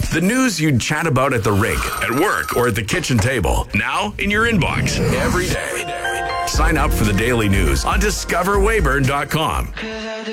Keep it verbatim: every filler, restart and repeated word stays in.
The news you'd chat about at the rink, at work, or at the kitchen table. Now in your inbox every day. Sign up for the daily news on discover weyburn dot com.